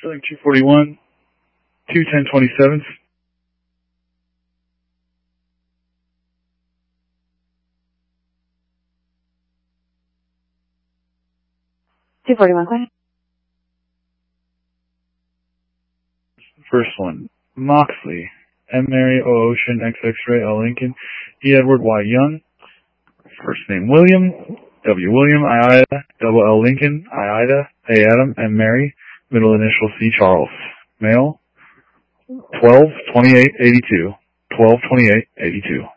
Sterling 241, 21027. Go ahead. First one, Moxley, M. Mary, O. Ocean, X X-Ray, L. Lincoln, E. Edward, Y. Young. First name, William, W. William, I. Ida, double L. Lincoln, I. Ida, A. Adam, M. Mary, middle initial C. Charles. Male, 12/28/82. 12/28/82.